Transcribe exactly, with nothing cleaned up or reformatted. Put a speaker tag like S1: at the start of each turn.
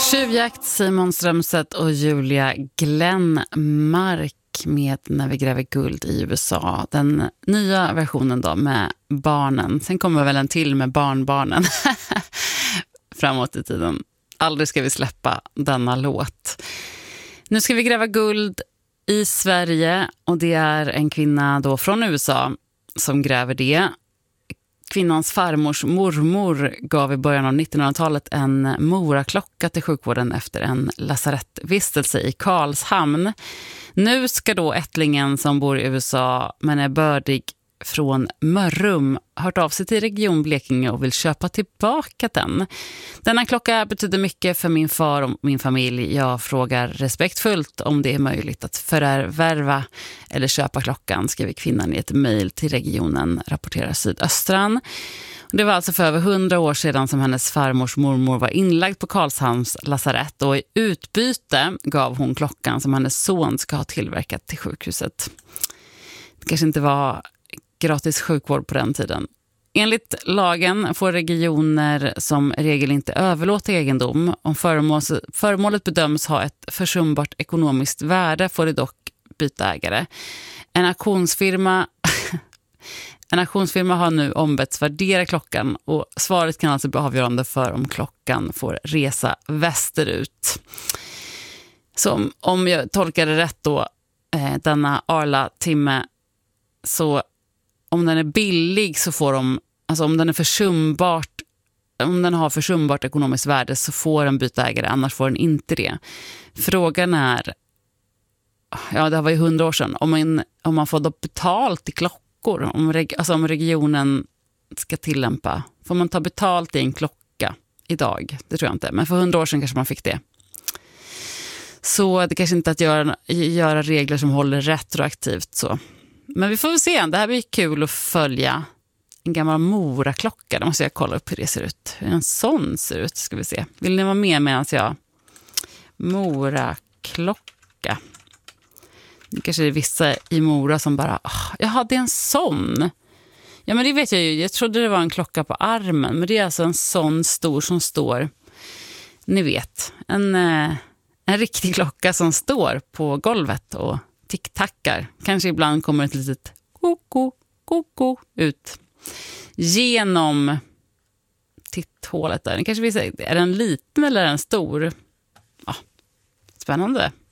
S1: Tjuvjakt, Simon Strömstedt och Julia Glenmark med När vi gräver guld i U S A. Den nya versionen då med barnen. Sen kommer väl en till med barnbarnen framåt i tiden. Aldrig ska vi släppa denna låt. Nu ska vi gräva guld i Sverige och det är en kvinna då från U S A som gräver det. Kvinnans farmors mormor gav i början av nittonhundratalet en moraklocka till sjukvården efter en lasarettvistelse i Karlshamn. Nu ska då ättlingen som bor i U S A men är bördig från Mörrum hört av sig till Region Blekinge och vill köpa tillbaka den. Denna klocka betyder mycket för min far och min familj. Jag frågar respektfullt om det är möjligt att förvärva eller köpa klockan, skriver kvinnan i ett mejl till regionen, rapporterar Sydöstran. Det var alltså för över hundra år sedan som hennes farmors mormor var inlagd på Karlshamns lasarett och i utbyte gav hon klockan som hennes son ska ha tillverkat till sjukhuset. Det kanske inte var gratis sjukvård på den tiden. Enligt lagen får regioner som regel inte överlåta egendom. Om föremål, föremålet bedöms ha ett försumbart ekonomiskt värde får det dock byta ägare. En auktionsfirma, en auktionsfirma har nu ombetts värdera klockan och svaret kan alltså bli avgörande för om klockan får resa västerut. Så om jag tolkar det rätt då, eh, denna Arla-timme, så om den är billig så får de, alltså om den är försumbart, om den har försumbart ekonomiskt värde så får den byta ägare, annars får den inte det. Frågan är, ja det var ju hundra år sedan, om man, om man får då betalt i klockor, om, reg, alltså om regionen ska tillämpa, får man ta betalt i en klocka idag? Det tror jag inte, men för hundra år sedan kanske man fick det. Så det kanske inte att göra, göra regler som håller retroaktivt så. Men vi får väl se, det här blir kul att följa en gammal moraklocka. Då måste jag kolla upp hur det ser ut. Hur en sån ser ut, ska vi se. Vill ni vara med medan jag... Moraklocka. Det kanske är vissa i Mora som bara, oh, jag hade en sån. Ja men det vet jag ju, jag trodde det var en klocka på armen. Men det är alltså en sån stor som står, ni vet, en, en riktig klocka som står på golvet och tick-tackar. Kanske ibland kommer ett litet koko, koko ut genom titthålet där. Ni kanske vill säga, är den liten eller är den stor? Ja, spännande.